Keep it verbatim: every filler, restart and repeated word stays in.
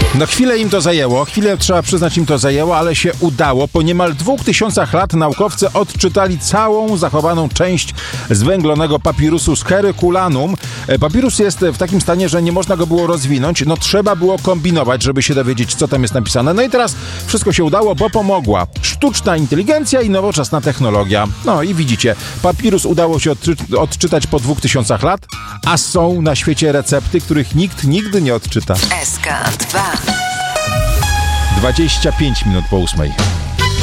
No chwilę im to zajęło, chwilę trzeba przyznać im to zajęło, ale się udało. Po niemal dwóch tysiącach lat naukowcy odczytali całą zachowaną część zwęglonego papirusu z Herculanum. Papirus jest w takim stanie, że nie można go było rozwinąć. No trzeba było kombinować, żeby się dowiedzieć, co tam jest napisane. No i teraz wszystko się udało, bo pomogła sztuczna inteligencja i nowoczesna technologia. No i widzicie, papirus udało się odczy- odczytać po dwóch tysiącach lat, a są na świecie recepty, których nikt nigdy nie odczyta. S K dwa. dwadzieścia pięć minut po ósmej.